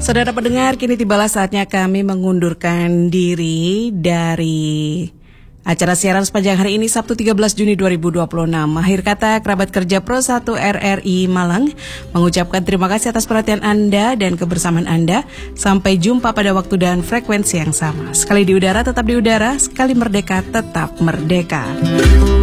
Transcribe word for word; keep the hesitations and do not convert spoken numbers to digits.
Saudara pendengar, kini tibalah saatnya kami mengundurkan diri dari acara siaran sepanjang hari ini Sabtu tiga belas Juni dua ribu dua puluh enam. Akhir kata, kerabat kerja Pro satu R R I Malang mengucapkan terima kasih atas perhatian Anda dan kebersamaan Anda. Sampai jumpa pada waktu dan frekuensi yang sama. Sekali di udara tetap di udara, sekali merdeka tetap merdeka.